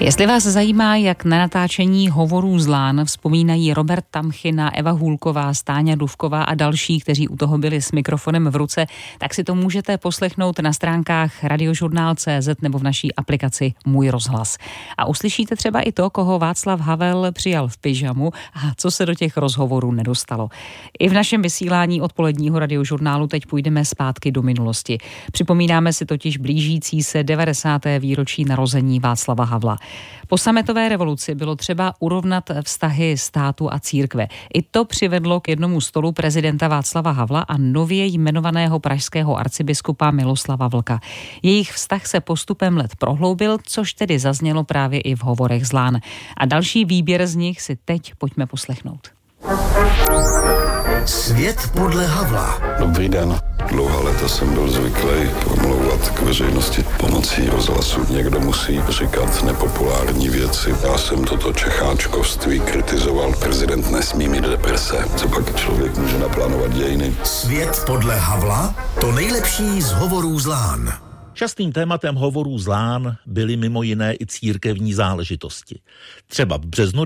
Jestli vás zajímá, jak na natáčení Hovorů z Lán vzpomínají Robert Tamchina, Eva Hůlková, Stáňa Dufková a další, kteří u toho byli s mikrofonem v ruce, tak si to můžete poslechnout na stránkách Radiožurnál.cz nebo v naší aplikaci Můj rozhlas. A uslyšíte třeba i to, koho Václav Havel přijal v pyžamu a co se do těch rozhovorů nedostalo. I v našem vysílání odpoledního Radiožurnálu teď půjdeme zpátky do minulosti. Připomínáme si totiž blížící se 90. výročí narození Václava Havla. Po sametové revoluci bylo třeba urovnat vztahy státu a církve. I to přivedlo k jednomu stolu prezidenta Václava Havla a nově jmenovaného pražského arcibiskupa Miloslava Vlka. Jejich vztah se postupem let prohloubil, což tedy zaznělo právě i v Hovorech z Lán. A další výběr z nich si teď pojďme poslechnout. Svět podle Havla. Dobrý den. Dlouhá léta jsem byl zvyklý promlouvat k veřejnosti pomocí rozhlasu. Někdo musí říkat nepopulární věci. Já jsem toto čecháčkovství kritizoval. Prezident nesmí mít deprese. Co pak člověk může naplánovat dějiny? Svět podle Havla? To nejlepší z Hovorů z Lán. Častým tématem Hovorů z Lán byly mimo jiné i církevní záležitosti. Třeba v březnu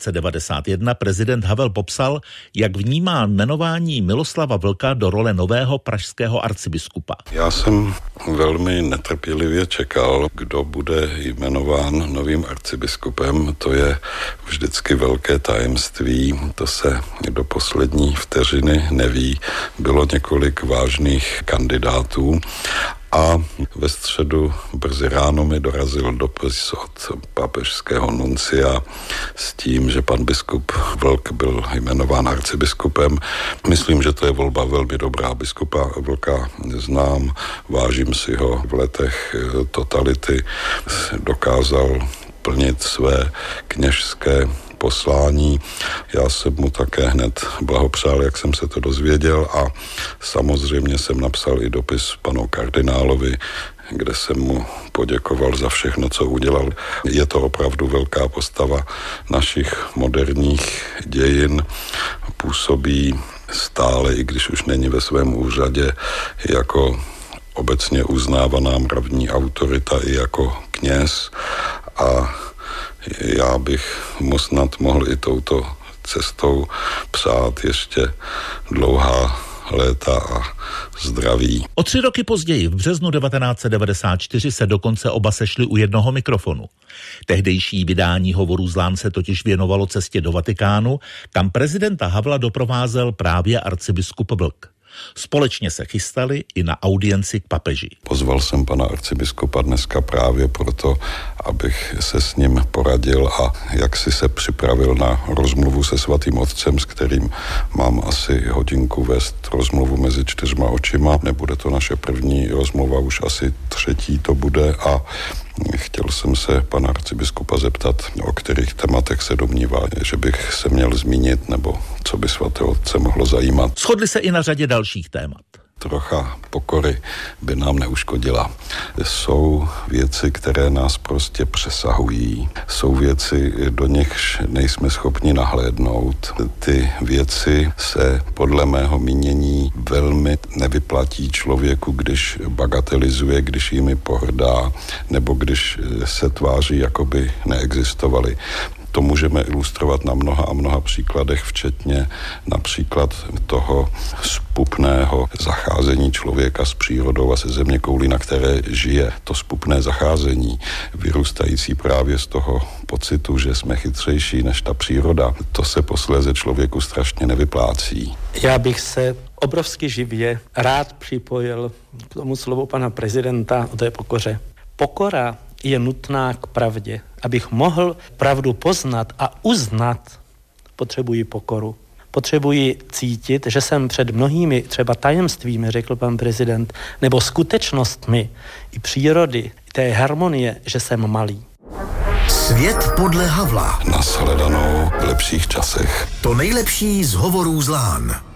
1991 prezident Havel popsal, jak vnímá jmenování Miloslava Vlka do role nového pražského arcibiskupa. Já jsem velmi netrpělivě čekal, kdo bude jmenován novým arcibiskupem. To je vždycky velké tajemství, to se do poslední vteřiny neví. Bylo několik vážných kandidátů. A ve středu brzy ráno mi dorazil dopis od papežského nuncia s tím, že pan biskup Vlk byl jmenován arcibiskupem. Myslím, že to je volba velmi dobrá. Biskupa Vlka znám, vážím si ho. V letech totality dokázal plnit své kněžské poslání. Já jsem mu také hned blahopřál, jak jsem se to dozvěděl, a samozřejmě jsem napsal i dopis panu kardinálovi, kde jsem mu poděkoval za všechno, co udělal. Je to opravdu velká postava našich moderních dějin. Působí stále, i když už není ve svém úřadě, jako obecně uznávaná mravní autorita i jako kněz, a já bych mu snad mohl i touto cestou přát ještě dlouhá léta a zdraví. O 3 roky později, v březnu 1994, se dokonce oba sešli u jednoho mikrofonu. Tehdejší vydání Hovorů z Lán se totiž věnovalo cestě do Vatikánu, kam prezidenta Havla doprovázel právě arcibiskup Vlk. Společně se chystali i na audienci k papeži. Pozval jsem pana arcibiskupa dneska právě proto, abych se s ním poradil a jak si se připravil na rozmluvu se svatým otcem, s kterým mám asi hodinku vést rozmluvu mezi 4 očima. Nebude to naše první rozmluva, už asi 3. to bude, a chtěl jsem se pana arcibiskupa zeptat, o kterých tématech se domnívá, že bych se měl zmínit, nebo co by svatého otce mohlo zajímat. Shodli se i na řadě dalších témat. Trocha pokory by nám neuškodila. Jsou věci, které nás prostě přesahují. Jsou věci, do nichž nejsme schopni nahlédnout. Ty věci se podle mého mínění velmi nevyplatí člověku, když bagatelizuje, když jimi pohrdá, nebo když se tváří, jako by neexistovaly. To můžeme ilustrovat na mnoha a mnoha příkladech, včetně například toho zpupného zacházení člověka s přírodou a se zeměkoulí, na které žije. To zpupné zacházení, vyrůstající právě z toho pocitu, že jsme chytřejší než ta příroda, to se posléze člověku strašně nevyplácí. Já bych se obrovsky živě rád připojil k tomu slovu pana prezidenta o té pokoře. Pokora je nutná k pravdě. Abych mohl pravdu poznat a uznat, potřebuji pokoru. Potřebuji cítit, že jsem před mnohými třeba tajemstvími, řekl pan prezident, nebo skutečnostmi i přírody, i té harmonie, že jsem malý. Svět podle Havla. Nashledanou v lepších časech. To nejlepší z Hovorů z Lán.